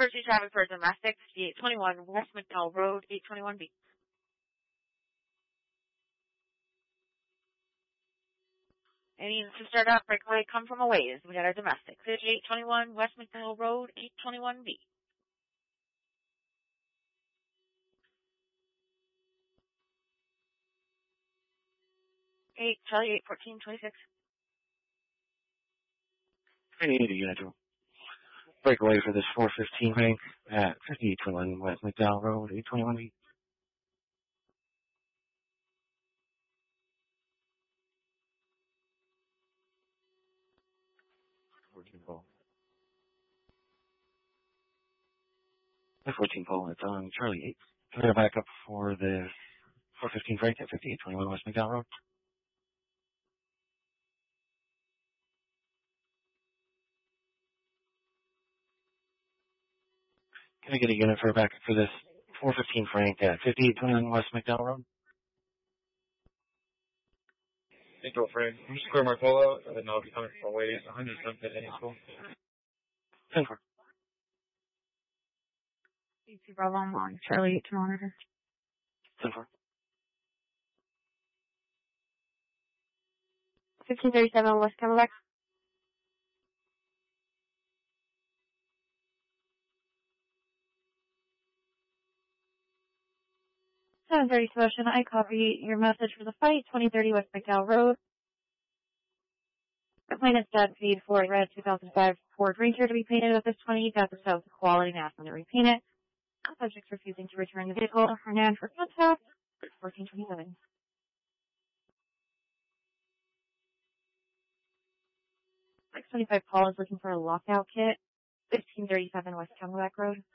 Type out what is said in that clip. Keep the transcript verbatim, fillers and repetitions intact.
emergency traffic for domestic, fifty-eight twenty-one West McDowell Road, eight twenty-one B. It needs to start up, breakaway, come from a ways. We got our domestic, fifty-eight twenty-one West McDowell Road, eight twenty-one B. Eight, Charlie, eight fourteen twenty-six. I need a unit to breakaway for this four fifteen rank at fifty-eight twenty-one West McDowell Road, eight twenty-one B. fourteen pole. fourteen pole, it's on Charlie eight. Can we go back up for the four fifteen rank at fifty-eight twenty-one West McDowell Road? Can I get a unit for a backup for this four fifteen Frank at fifty-eight twenty-one West McDowell Road? Central Frank, I'm just clear my pull out, and I'll be coming from Ways, one hundred something any school. ten four. eight two Bravo on Charlie eight to monitor. ten four. fifteen thirty-seven West Camelback. seven thirty Ocean, I copy your message for the fight, twenty thirty West McDowell Road. The plaintiff's dead feed for red two thousand five Ford Ranger to be painted with this twenty, got the sales quality and asked them to repaint it. Subjects refusing to return the vehicle, Hernan for contact, fourteen twenty-seven. six twenty-five Paul is looking for a lockout kit, fifteen thirty-seven West Camelback Road.